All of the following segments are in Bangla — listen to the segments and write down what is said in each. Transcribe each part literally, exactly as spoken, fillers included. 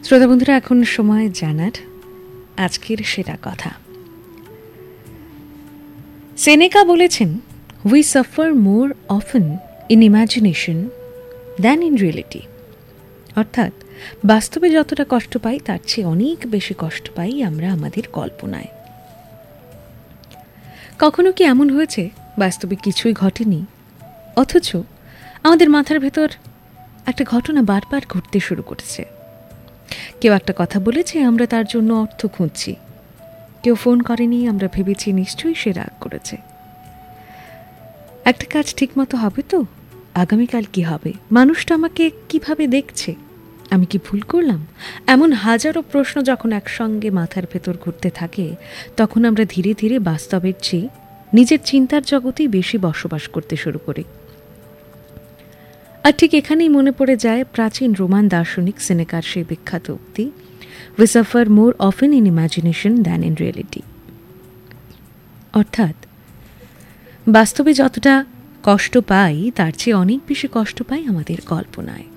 শ্রোতা বন্ধুরা, এখন সময় জানার আজকের সেরা কথা। সেনেকা বলেছেন, we suffer more often in imagination than in reality. অর্থাৎ বাস্তবে যতটা কষ্ট পাই তার চেয়ে অনেক বেশি কষ্ট পাই আমরা আমাদের কল্পনায়। কখনো কি এমন হয়েছে বাস্তবে কিছুই ঘটেনি, অথচ আমাদের মাথার ভেতর একটা ঘটনা বারবার ঘটতে শুরু করেছে? কেউ একটা কথা বলেছে, আমরা তার জন্য অর্থ খুঁজছি। কেউ ফোন করেনি, আমরা ভেবেছি নিশ্চয়ই সে রাগ করেছে। একটা কাজ ঠিকমতো হবে তো? আগামীকাল কি হবে? মানুষটা আমাকে কিভাবে দেখছে? আমি কি ভুল করলাম? এমন হাজারো প্রশ্ন যখন একসঙ্গে মাথার ভেতর ঘুরতে থাকে, তখন আমরা ধীরে ধীরে বাস্তবের চেয়ে নিজের চিন্তার জগতেই বেশি বসবাস করতে শুরু করি। আর ঠিক এখানেই মনে পড়ে যায় প্রাচীন রোমান দার্শনিক সেনেকার সেই বিখ্যাত উক্তি, we suffer more often in imagination than in reality. অর্থাৎ বাস্তবে যতটা কষ্ট পাই তার চেয়ে অনেক বেশি কষ্ট পাই আমাদের কল্পনায়।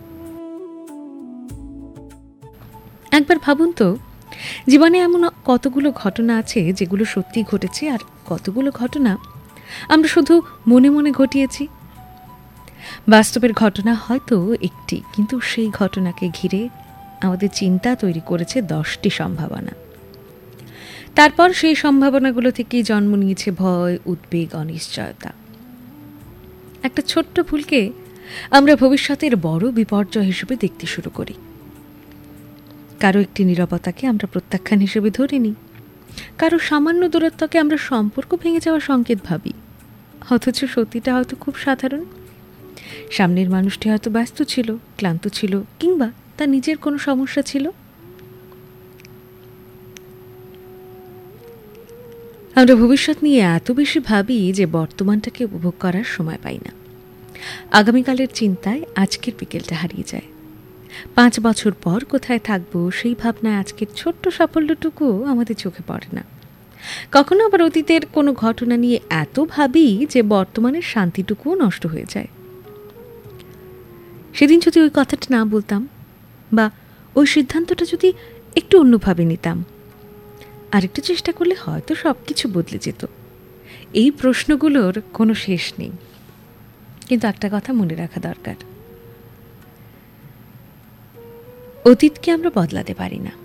একবার ভাবুন তো, জীবনে এমন কতগুলো ঘটনা আছে যেগুলো সত্যি ঘটেছে, আর কতগুলো ঘটনা আমরা শুধু মনে মনে ঘটিয়েছি। বাস্তবের ঘটনা হয়তো একটি, কিন্তু সেই ঘটনাকে ঘিরে আমাদের চিন্তা তৈরি করেছে দশটি সম্ভাবনা। তারপর সেই সম্ভাবনাগুলো থেকেই জন্ম নিয়েছে ভয়, উদ্বেগ, অনিশ্চয়তা। একটা ছোট্ট ভুলকে আমরা ভবিষ্যতের বড় বিপর্যয় হিসেবে দেখতে শুরু করি। কারো একটি নীরবতাকে আমরা প্রত্যাখ্যান হিসেবে ধরে নিই। কারো সামান্য দূরত্বকে আমরা সম্পর্ক ভেঙে যাওয়ার সংকেত ভাবি, অথচ সত্যিটা হয়তো খুব সাধারণ। সামনের মানুষটি হয়তো ব্যস্ত ছিল, ক্লান্ত ছিল, কিংবা তার নিজের কোনো সমস্যা ছিল। আমরা ভবিষ্যৎ নিয়ে এত বেশি ভাবি যে বর্তমানটাকে উপভোগ করার সময় পাই না। আগামীকালের চিন্তায় আজকের বিকেলটা হারিয়ে যায়। পাঁচ বছর পর কোথায় থাকবো সেই ভাবনায় আজকের ছোট্ট সাফল্যটুকু আমাদের চোখে পড়ে না। কখনো আবার অতীতের কোনো ঘটনা নিয়ে এত ভাবি যে বর্তমানের শান্তিটুকুও নষ্ট হয়ে যায়। সেদিন যদি ওই কথাটা না বলতাম, বা ওই সিদ্ধান্তটা যদি একটু অন্যভাবে নিতাম, আর একটু চেষ্টা করলে হয়তো সব কিছু বদলে যেত। এই প্রশ্নগুলোর কোনো শেষ নেই। কিন্তু একটা কথা মনে রাখা দরকার, অতীতকে আমরা বদলাতে পারি না,